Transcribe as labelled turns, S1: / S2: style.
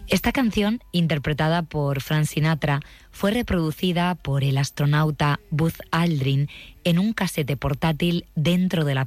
S1: Esta canción, interpretada por Frank Sinatra, fue reproducida por el astronauta Buzz Aldrin en un casete portátil dentro de la